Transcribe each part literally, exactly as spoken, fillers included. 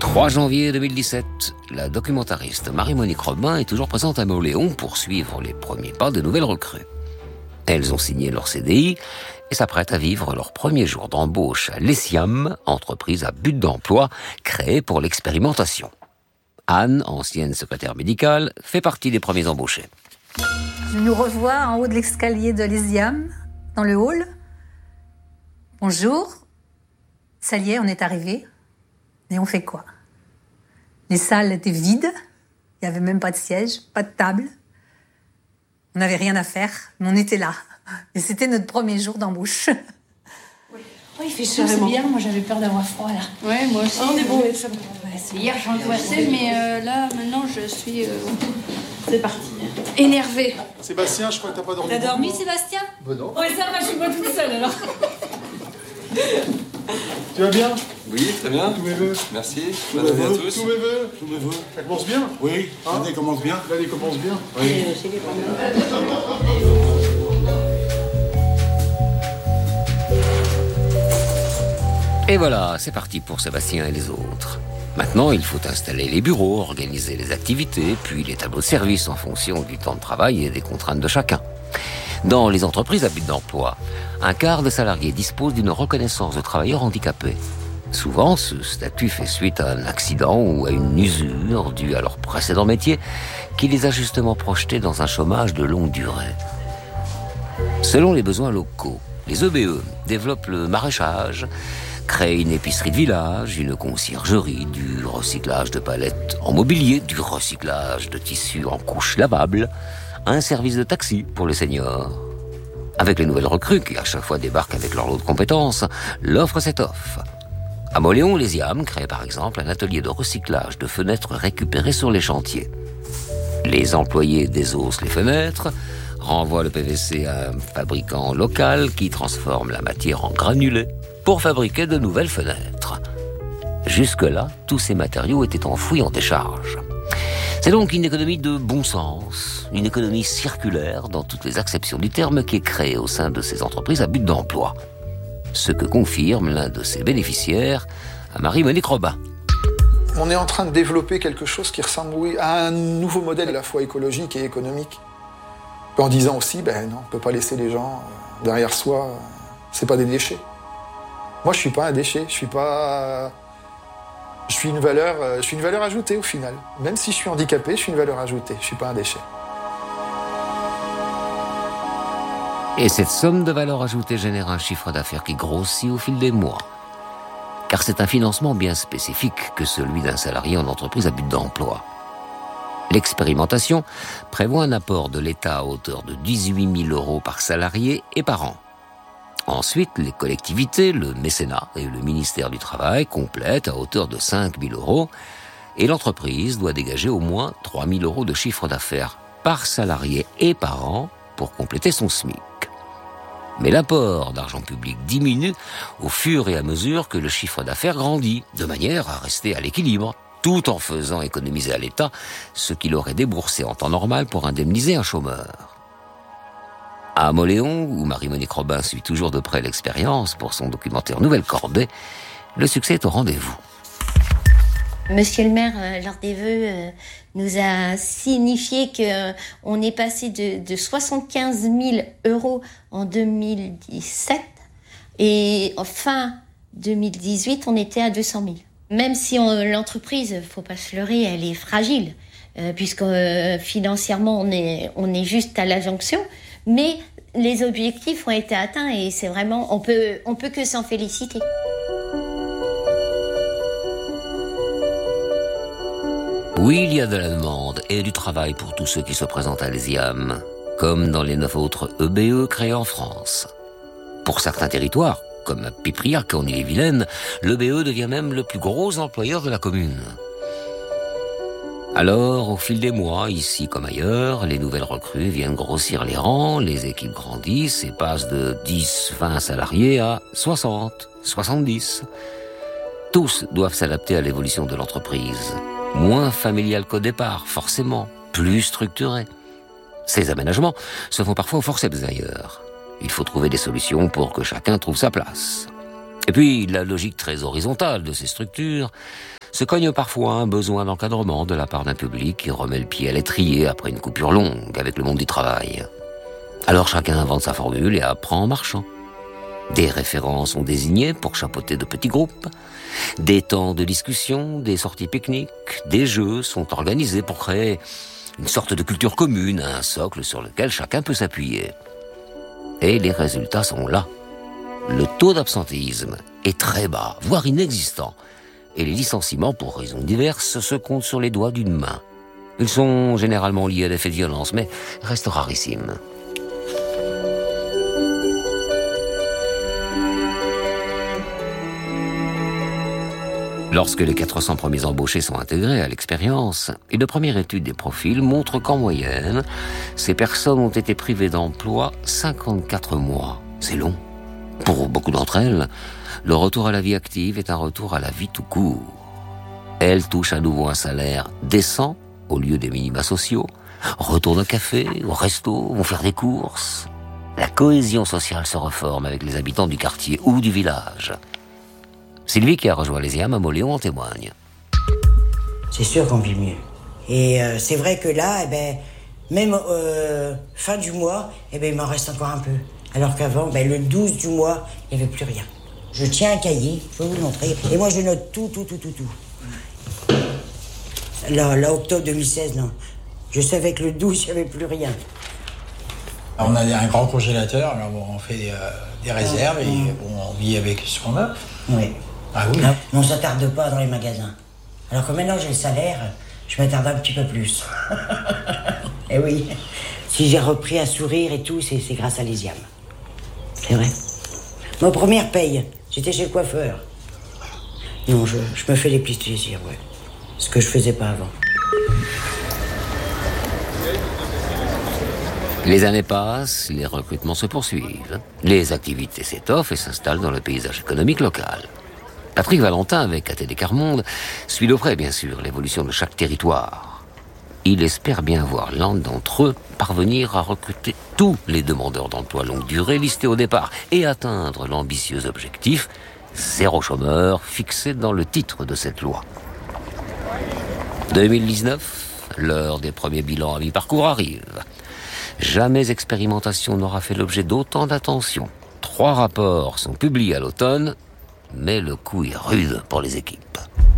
trois janvier deux mille dix-sept, la documentariste Marie-Monique Robin est toujours présente à Mauléon pour suivre les premiers pas de nouvelles recrues. Elles ont signé leur C D I et s'apprêtent à vivre leur premier jour d'embauche à l'Essiam, entreprise à but d'emploi créée pour l'expérimentation. Anne, ancienne secrétaire médicale, fait partie des premiers embauchés. Je nous revois en haut de l'escalier de l'Essiam, dans le hall. Bonjour. Ça y est, on est arrivé. Et on fait quoi? Les salles étaient vides. Il n'y avait même pas de siège, pas de table. On n'avait rien à faire, mais on était là. Et c'était notre premier jour d'embauche. Oui, oh, il fait chaud, c'est bien. Moi, j'avais peur d'avoir froid, là. Ouais, moi aussi. Oh, on est bon. Ouais, hier, j'angoissais, mais euh, là, maintenant, je suis... Euh... C'est parti. Énervée. Sébastien, je crois que t'as pas dormi. T'as dormi, Sébastien? Ben non. Ouais, ça va, je suis pas toute seule, alors. Tu vas bien? Oui, très bien. Tous mes vœux. Merci. Tous Bonne mes année à vœux. tous. Tous mes vœux. Tous mes vœux. Ça commence bien? Oui, Hein? l'année commence bien. L'année commence bien. Oui. Et voilà, c'est parti pour Sébastien et les autres. Maintenant, il faut installer les bureaux, organiser les activités, puis les tableaux de service en fonction du temps de travail et des contraintes de chacun. Dans les entreprises à but d'emploi, un quart des salariés disposent d'une reconnaissance de travailleurs handicapés. Souvent, ce statut fait suite à un accident ou à une usure due à leur précédent métier qui les a justement projetés dans un chômage de longue durée. Selon les besoins locaux, les E B E développent le maraîchage, créent une épicerie de village, une conciergerie, du recyclage de palettes en mobilier, du recyclage de tissus en couches lavables, un service de taxi pour les seniors. Avec les nouvelles recrues qui à chaque fois débarquent avec leur lot de compétences, l'offre s'étoffe. À Mauléon, l'Essiam crée par exemple un atelier de recyclage de fenêtres récupérées sur les chantiers. Les employés désossent les fenêtres, renvoient le P V C à un fabricant local qui transforme la matière en granulés pour fabriquer de nouvelles fenêtres. Jusque-là, tous ces matériaux étaient enfouis en décharge. C'est donc une économie de bon sens, une économie circulaire dans toutes les acceptions du terme qui est créée au sein de ces entreprises à but d'emploi. Ce que confirme l'un de ses bénéficiaires, à Marie-Monique Robin. On est en train de développer quelque chose qui ressemble oui, à un nouveau modèle à la fois écologique et économique. En disant aussi, ben non, on ne peut pas laisser les gens derrière soi, c'est pas des déchets. Moi, je suis pas un déchet, je suis pas... Je suis une valeur, je suis une valeur ajoutée au final. Même si je suis handicapé, je suis une valeur ajoutée, je suis pas un déchet. Et cette somme de valeur ajoutée génère un chiffre d'affaires qui grossit au fil des mois. Car c'est un financement bien spécifique que celui d'un salarié en entreprise à but d'emploi. L'expérimentation prévoit un apport de l'État à hauteur de dix-huit mille euros par salarié et par an. Ensuite, les collectivités, le mécénat et le ministère du Travail complètent à hauteur de cinq mille euros et l'entreprise doit dégager au moins trois mille euros de chiffre d'affaires par salarié et par an pour compléter son SMIC. Mais l'apport d'argent public diminue au fur et à mesure que le chiffre d'affaires grandit, de manière à rester à l'équilibre, tout en faisant économiser à l'État ce qu'il aurait déboursé en temps normal pour indemniser un chômeur. À Mauléon, où Marie-Monique Robin suit toujours de près l'expérience pour son documentaire Nouvelle Cordée, le succès est au rendez-vous. Monsieur le maire, euh, lors des vœux, euh, nous a signifié qu'on est passé de, de soixante-quinze mille euros en deux mille dix-sept et en fin deux mille dix-huit, on était à deux cent mille. Même si on, l'entreprise, faut pas se leurrer, elle est fragile, euh, puisque euh, financièrement on est, on est juste à la jonction, mais les objectifs ont été atteints et c'est vraiment, on peut, on peut que s'en féliciter. Oui, il y a de la demande et du travail pour tous ceux qui se présentent à l'Essiam, comme dans les neuf autres E B E créés en France. Pour certains territoires, comme à Pipriac en Ille-et-Vilaine, l'E B E devient même le plus gros employeur de la commune. Alors, au fil des mois, ici comme ailleurs, les nouvelles recrues viennent grossir les rangs, les équipes grandissent et passent de dix, vingt salariés à soixante, soixante-dix. Tous doivent s'adapter à l'évolution de l'entreprise. Moins familial qu'au départ, forcément, plus structuré. Ces aménagements se font parfois au forceps d'ailleurs. Il faut trouver des solutions pour que chacun trouve sa place. Et puis, la logique très horizontale de ces structures se cogne parfois un besoin d'encadrement de la part d'un public qui remet le pied à l'étrier après une coupure longue avec le monde du travail. Alors chacun invente sa formule et apprend en marchant. Des référents sont désignés pour chapeauter de petits groupes. Des temps de discussion, des sorties pique-niques, des jeux sont organisés pour créer une sorte de culture commune, un socle sur lequel chacun peut s'appuyer. Et les résultats sont là. Le taux d'absentéisme est très bas, voire inexistant. Et les licenciements, pour raisons diverses, se comptent sur les doigts d'une main. Ils sont généralement liés à des faits de violence, mais restent rarissimes. Lorsque les quatre cents premiers embauchés sont intégrés à l'expérience, une première étude des profils montre qu'en moyenne, ces personnes ont été privées d'emploi cinquante-quatre mois. C'est long. Pour beaucoup d'entre elles, le retour à la vie active est un retour à la vie tout court. Elles touchent à nouveau un salaire décent au lieu des minima sociaux, retournent au café, au resto, vont faire des courses. La cohésion sociale se reforme avec les habitants du quartier ou du village. Sylvie, qui a rejoint les I A M à Moléon, en témoigne. C'est sûr qu'on vit mieux. Et euh, c'est vrai que là, eh ben, même euh, fin du mois, eh ben, il m'en reste encore un peu. Alors qu'avant, ben, le douze du mois, il n'y avait plus rien. Je tiens un cahier, je peux vous le montrer. Et moi, je note tout, tout, tout, tout, tout. Là, là, octobre deux mille seize, non. Je savais que le douze, il n'y avait plus rien. On a un grand congélateur, alors bon, on fait euh, des réserves et bon, on vit avec ce qu'on a. Oui. Ah oui. Non, mais on ne s'attarde pas dans les magasins. Alors que maintenant j'ai le salaire, je m'attarde un petit peu plus. Et oui, si j'ai repris à sourire et tout, c'est, c'est grâce à l'I S I A M. C'est vrai. Ma première paye, j'étais chez le coiffeur. Non, je, je me fais des petits plaisirs, ouais. Ce que je faisais pas avant. Les années passent, les recrutements se poursuivent. Les activités s'étoffent et s'installent dans le paysage économique local. Patrick Valentin, avec A T D Carmonde, suit de près, bien sûr, l'évolution de chaque territoire. Il espère bien voir l'un d'entre eux parvenir à recruter tous les demandeurs d'emploi longue durée listés au départ et atteindre l'ambitieux objectif zéro chômeur fixé dans le titre de cette loi. deux mille dix-neuf, l'heure des premiers bilans à mi-parcours arrive. Jamais expérimentation n'aura fait l'objet d'autant d'attention. Trois rapports sont publiés à l'automne, mais le coup est rude pour les équipes.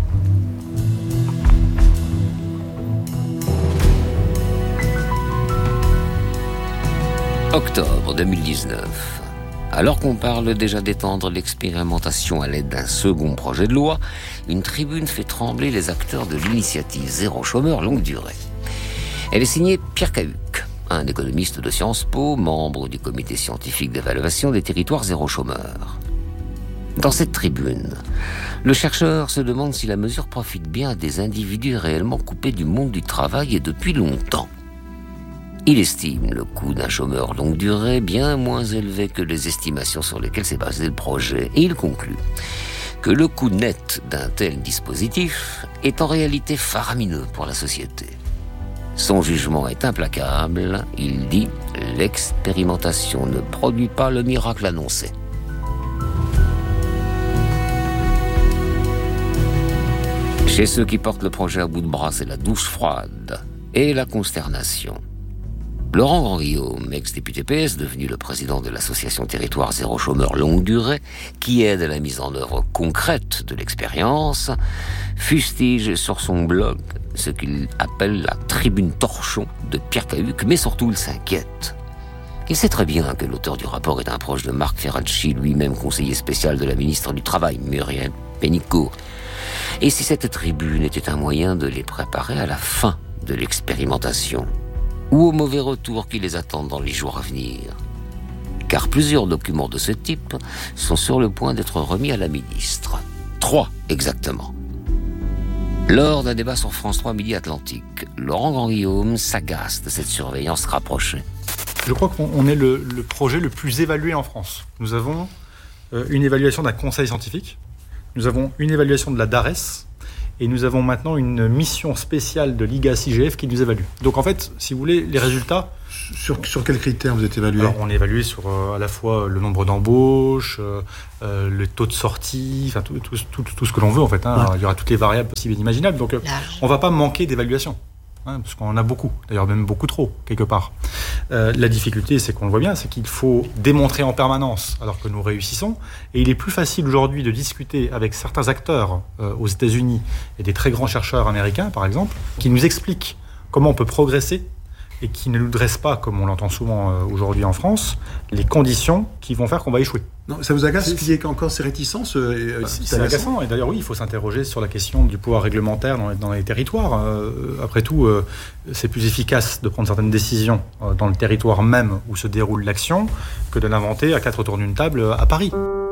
Octobre deux mille dix-neuf. Alors qu'on parle déjà d'étendre l'expérimentation à l'aide d'un second projet de loi, une tribune fait trembler les acteurs de l'initiative Zéro chômeur longue durée. Elle est signée Pierre Cahuc, un économiste de Sciences Po, membre du comité scientifique d'évaluation des territoires zéro chômeur. Dans cette tribune, le chercheur se demande si la mesure profite bien à des individus réellement coupés du monde du travail et depuis longtemps. Il estime le coût d'un chômeur longue durée bien moins élevé que les estimations sur lesquelles s'est basé le projet. Et il conclut que le coût net d'un tel dispositif est en réalité faramineux pour la société. Son jugement est implacable. Il dit « L'expérimentation ne produit pas le miracle annoncé ». Chez ceux qui portent le projet à bout de bras, c'est la douche froide et la consternation. Laurent Grand-Guillaume, ex-député P S, devenu le président de l'association Territoire Zéro Chômeur Longue Durée, qui aide à la mise en œuvre concrète de l'expérience, fustige sur son blog ce qu'il appelle la tribune torchon de Pierre Cahuc, mais surtout il s'inquiète. Il sait très bien que l'auteur du rapport est un proche de Marc Ferracci, lui-même conseiller spécial de la ministre du Travail, Muriel Pénicaud. Et si cette tribune était un moyen de les préparer à la fin de l'expérimentation, ou aux mauvais retours qui les attendent dans les jours à venir. Car plusieurs documents de ce type sont sur le point d'être remis à la ministre. Trois, exactement. Lors d'un débat sur France trois Midi Atlantique, Laurent Grand-Guillaume s'agace de cette surveillance rapprochée. Je crois qu'on est le, le projet le plus évalué en France. Nous avons euh, une évaluation d'un conseil scientifique, nous avons une évaluation de la D A R E S Et nous avons maintenant une mission spéciale de l'I G A S I G F qui nous évalue. Donc en fait, si vous voulez, les résultats... Sur, sur quels critères vous êtes évalué ? Alors, on est évalué sur euh, à la fois le nombre d'embauches, euh, euh, le taux de sortie, enfin tout, tout, tout, tout ce que l'on veut en fait. Hein. Ouais. Il y aura toutes les variables possibles et imaginables. Donc euh, on ne va pas manquer d'évaluation. Hein, parce qu'on en a beaucoup, d'ailleurs même beaucoup trop, quelque part. Euh, la difficulté, c'est qu'on le voit bien, c'est qu'il faut démontrer en permanence, alors que nous réussissons, et il est plus facile aujourd'hui de discuter avec certains acteurs euh, aux États-Unis et des très grands chercheurs américains, par exemple, qui nous expliquent comment on peut progresser et qui ne nous dressent pas, comme on l'entend souvent euh, aujourd'hui en France, les conditions qui vont faire qu'on va échouer. Non, ça vous agace qu'il y ait encore ces réticences euh, C'est, c'est agaçant. Et d'ailleurs, oui, il faut s'interroger sur la question du pouvoir réglementaire dans les, dans les territoires. Euh, après tout, euh, c'est plus efficace de prendre certaines décisions euh, dans le territoire même où se déroule l'action que de l'inventer à quatre autour d'une table à Paris.